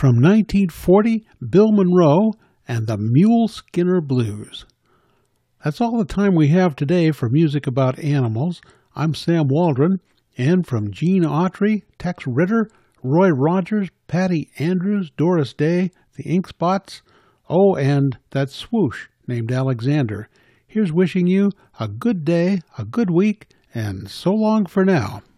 From 1940, Bill Monroe and the Mule Skinner Blues. That's all the time we have today for music about animals. I'm Sam Waldron, and from Gene Autry, Tex Ritter, Roy Rogers, Patty Andrews, Doris Day, the Ink Spots, and that swoosh named Alexander. Here's wishing you a good day, a good week, and so long for now.